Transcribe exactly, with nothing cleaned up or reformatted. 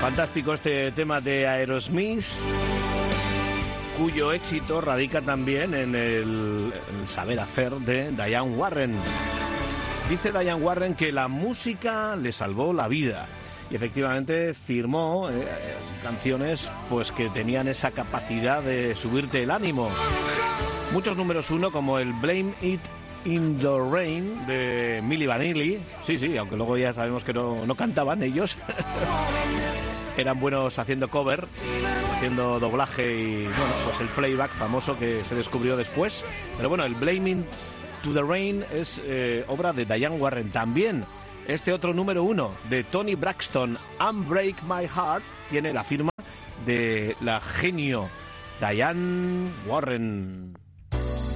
Fantástico este tema de Aerosmith, cuyo éxito radica también en el, el saber hacer de Diane Warren. Dice Diane Warren que la música le salvó la vida y efectivamente firmó eh, canciones pues que tenían esa capacidad de subirte el ánimo. Muchos números uno, como el Blame It in the Rain de Milli Vanilli. Sí, sí, aunque luego ya sabemos que no, no cantaban ellos. Eran buenos haciendo cover, haciendo doblaje y, bueno, pues el playback famoso que se descubrió después. Pero bueno, el Blaming to the Rain es eh, obra de Diane Warren. También este otro número uno de Toni Braxton, Unbreak My Heart, tiene la firma de la genio Diane Warren.